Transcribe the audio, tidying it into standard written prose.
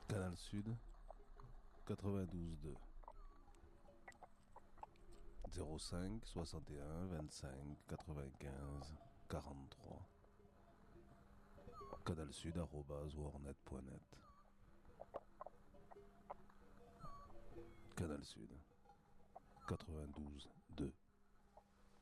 Canal Sud, 92.2. 05 61 25 95 43. canalsud@warnet.net. Canal Sud, 92.2.